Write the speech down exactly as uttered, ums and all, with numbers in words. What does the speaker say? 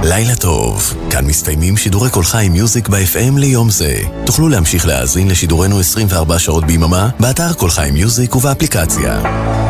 לילה טוב. כאן מסתיימים שידורי כל חי מיוזיק ב-אף אם ליום זה. תוכלו להמשיך להאזין לשידורנו עשרים וארבע שעות ביממה באתר כל חי מיוזיק ובאפליקציה.